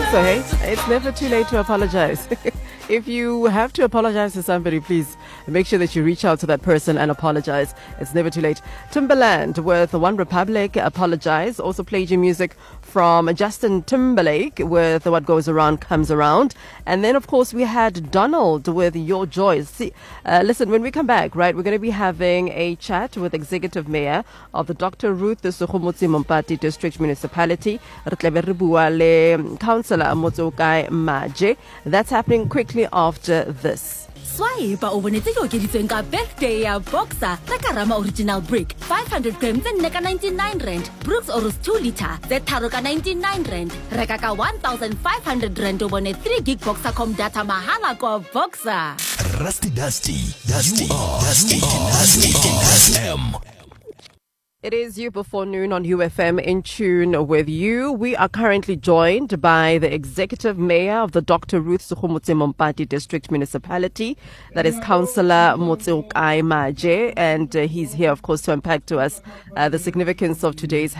so, hey? It's never too late to apologize. If you have to apologize to somebody, please make sure that you reach out to that person and apologize. It's never too late. Timbaland with One Republic, Apologize. Also played your music from Justin Timberlake with What Goes Around Comes Around. And then, of course, we had Donald with Your Joys. See, listen, when we come back, right, we're going to be having a chat with Executive Mayor of the Dr. Ruth Sekgomotsi Mompati District Municipality, Councillor Motsokai Maje. That's happening quickly after this. Swipe over the birthday ya Boxer, Takarama original brick, 500 grams and neka 99 rand. Brooks Orus 2 liter, that taroka 99 rand. Rekaka 1,500 rand over 3 gig Boxer com data mahala ko Boxer. Rusty Dusty FM. It is you before noon on UFM, in tune with you. We are currently joined by the Executive Mayor of the Dr. Ruth Sekgomotsi Mompati District Municipality. That is Councillor Motsokai Maje. And he's here, of course, to unpack to us the significance of today's